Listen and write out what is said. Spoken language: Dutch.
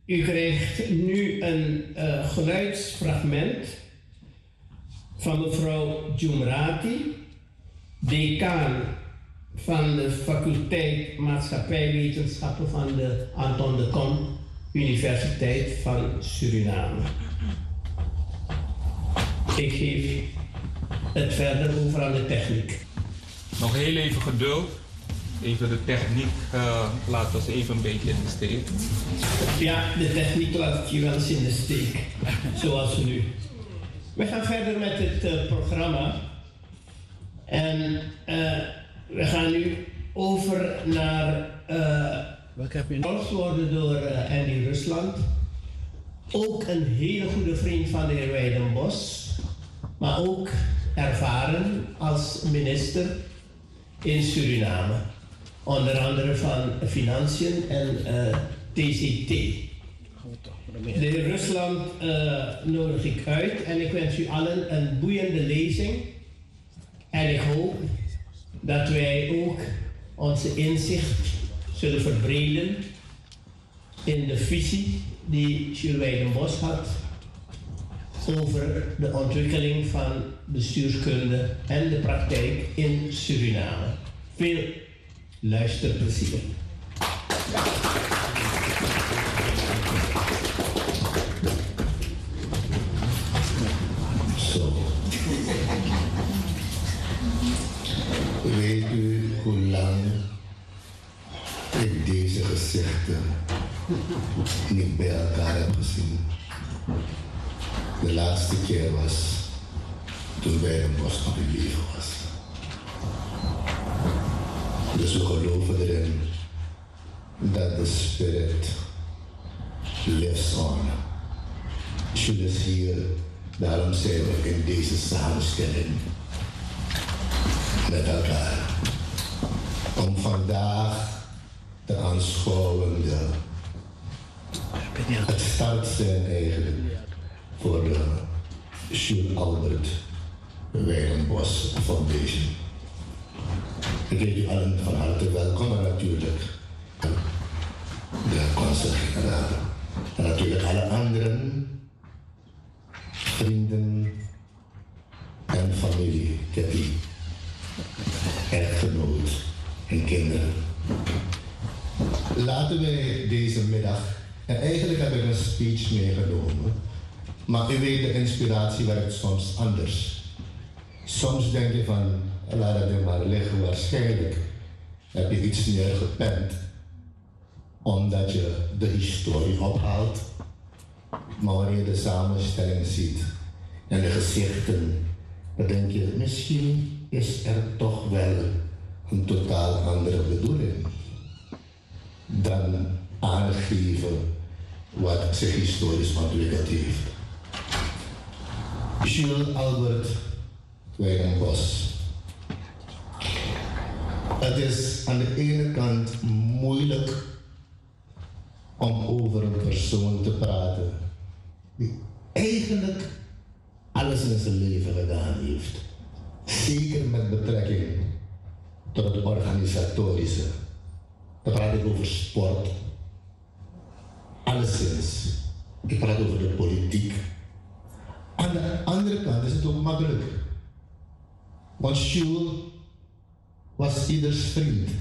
U krijgt nu een geluidsfragment van mevrouw Jumrati, decaan van de faculteit Maatschappijwetenschappen van de Anton de Kom Universiteit van Suriname. Ik geef het verder over aan de techniek. Nog heel even geduld. Even de techniek laat ons even een beetje in de steek. Ja, de techniek laat je wel eens in de steek. Zoals nu. We gaan verder met het programma. En we gaan nu over naar worden door Andy Rusland. Ook een hele goede vriend van de heer Weidenbos. Maar ook ervaren als minister in Suriname. Onder andere van Financiën en TCT. De heer Rusland nodig ik uit en ik wens u allen een boeiende lezing. En ik hoop dat wij ook onze inzicht zullen verbreden in de visie die Jules Weidenbos had over de ontwikkeling van bestuurskunde en de praktijk in Suriname. Veel luisterplezier. Zo. Weet u hoe lang ik deze gezichten niet bij elkaar heb gezien? De laatste keer was toen Weidenbos nog in leven was. Dus we geloven erin dat de spirit lives on. Jules is hier, daarom zijn we in deze samenstelling met elkaar. Om vandaag te aanschouwen het start zijn eigenlijk voor de Jules Albert Weidenbos Foundation. Ik heet u allen van harte welkom en natuurlijk de consul-generaal. En natuurlijk alle anderen, vrienden en familie, Ketty, echtgenoot en kinderen. Laten wij deze middag, en eigenlijk heb ik een speech meegenomen, maar u weet, de inspiratie werkt soms anders. Soms denk je van, laat het er maar liggen, waarschijnlijk heb je iets neergepend omdat je de historie ophaalt. Maar wanneer je de samenstelling ziet en de gezichten, dan denk je, misschien is er toch wel een totaal andere bedoeling dan aangeven wat zich historisch ontwikkeld heeft. Jules Albert Weidenbos. Het is aan de ene kant moeilijk om over een persoon te praten die eigenlijk alles in zijn leven gedaan heeft. Zeker met betrekking tot het organisatorische. Dan praat ik over sport. Alleszins. Ik praat over de politiek. Aan de andere kant is het ook makkelijk. Want Jules was ieders vriend.